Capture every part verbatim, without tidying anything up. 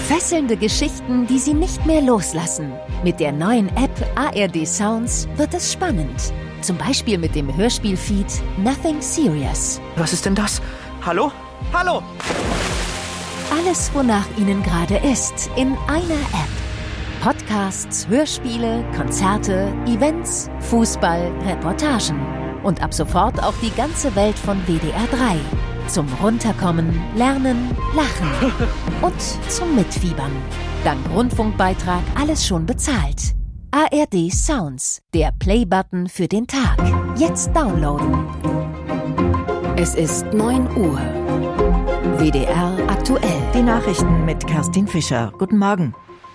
Fesselnde Geschichten, die Sie nicht mehr loslassen. Mit der neuen App A R D Sounds wird es spannend. Zum Beispiel mit dem Hörspielfeed Nothing Serious. Was ist denn das? Hallo? Hallo! Alles, wonach Ihnen gerade ist, in einer App. Podcasts, Hörspiele, Konzerte, Events, Fußball, Reportagen. Und ab sofort auch die ganze Welt von W D R drei. Zum Runterkommen, Lernen, Lachen und zum Mitfiebern. Dank Rundfunkbeitrag alles schon bezahlt. A R D Sounds, der Play-Button für den Tag. Jetzt downloaden. Es ist neun Uhr. W D R aktuell. Die Nachrichten mit Kerstin Fischer. Guten Morgen.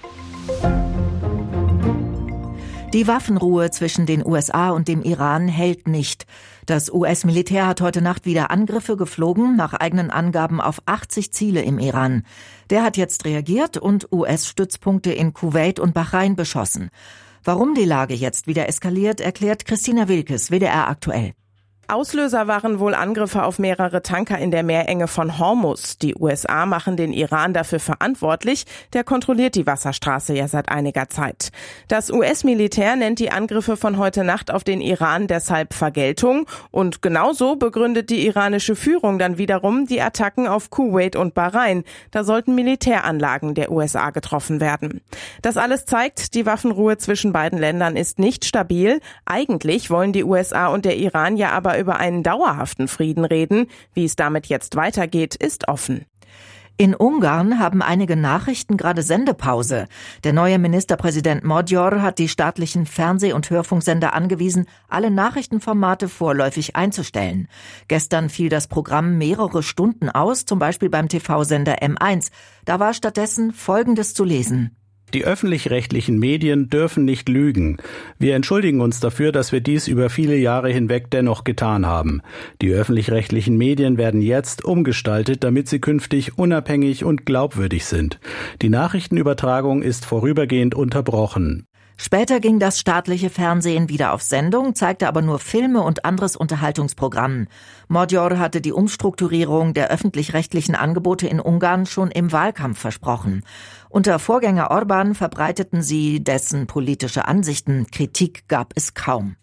Die Waffenruhe zwischen den U S A und dem Iran hält nicht. Das U S-Militär hat heute Nacht wieder Angriffe geflogen, nach eigenen Angaben auf achtzig Ziele im Iran. Der hat jetzt reagiert und U S-Stützpunkte in Kuwait und Bahrain beschossen. Warum die Lage jetzt wieder eskaliert, erklärt Christina Wilkes, W D R aktuell. Auslöser waren wohl Angriffe auf mehrere Tanker in der Meerenge von Hormuz. Die U S A machen den Iran dafür verantwortlich. Der kontrolliert die Wasserstraße ja seit einiger Zeit. Das U S-Militär nennt die Angriffe von heute Nacht auf den Iran deshalb Vergeltung. Und genauso begründet die iranische Führung dann wiederum die Attacken auf Kuwait und Bahrain. Da sollten Militäranlagen der U S A getroffen werden. Das alles zeigt, die Waffenruhe zwischen beiden Ländern ist nicht stabil. Eigentlich wollen die U S A und der Iran ja aber über einen dauerhaften Frieden reden. Wie es damit jetzt weitergeht, ist offen. In Ungarn haben einige Nachrichten gerade Sendepause. Der neue Ministerpräsident Magyar hat die staatlichen Fernseh- und Hörfunksender angewiesen, alle Nachrichtenformate vorläufig einzustellen. Gestern fiel das Programm mehrere Stunden aus, zum Beispiel beim T V-Sender M eins. Da war stattdessen Folgendes zu lesen. Die öffentlich-rechtlichen Medien dürfen nicht lügen. Wir entschuldigen uns dafür, dass wir dies über viele Jahre hinweg dennoch getan haben. Die öffentlich-rechtlichen Medien werden jetzt umgestaltet, damit sie künftig unabhängig und glaubwürdig sind. Die Nachrichtenübertragung ist vorübergehend unterbrochen. Später ging das staatliche Fernsehen wieder auf Sendung, zeigte aber nur Filme und anderes Unterhaltungsprogramm. Magyar hatte die Umstrukturierung der öffentlich-rechtlichen Angebote in Ungarn schon im Wahlkampf versprochen. Unter Vorgänger Orbán verbreiteten sie dessen politische Ansichten. Kritik gab es kaum.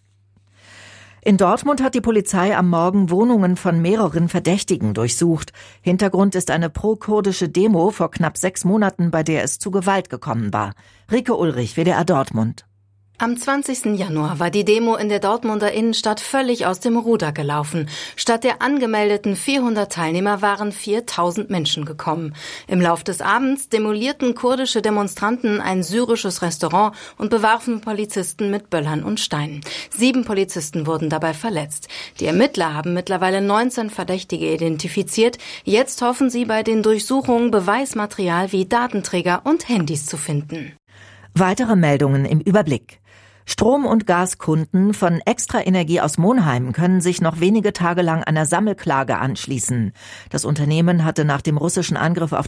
In Dortmund hat die Polizei am Morgen Wohnungen von mehreren Verdächtigen durchsucht. Hintergrund ist eine pro-kurdische Demo vor knapp sechs Monaten, bei der es zu Gewalt gekommen war. Rike Ulrich, W D R Dortmund. Am zwanzigsten Januar war die Demo in der Dortmunder Innenstadt völlig aus dem Ruder gelaufen. Statt der angemeldeten vierhundert Teilnehmer waren viertausend Menschen gekommen. Im Lauf des Abends demolierten kurdische Demonstranten ein syrisches Restaurant und bewarfen Polizisten mit Böllern und Steinen. Sieben Polizisten wurden dabei verletzt. Die Ermittler haben mittlerweile neunzehn Verdächtige identifiziert. Jetzt hoffen sie, bei den Durchsuchungen Beweismaterial wie Datenträger und Handys zu finden. Weitere Meldungen im Überblick. Strom- und Gaskunden von Extra Energie aus Monheim können sich noch wenige Tage lang einer Sammelklage anschließen. Das Unternehmen hatte nach dem russischen Angriff auf